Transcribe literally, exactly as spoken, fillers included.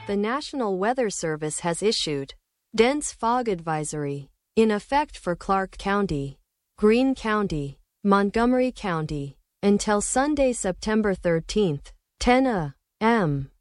The National Weather Service has issued dense fog advisory in effect for Clark County, Greene County, Montgomery County until Sunday, September thirteenth, ten a m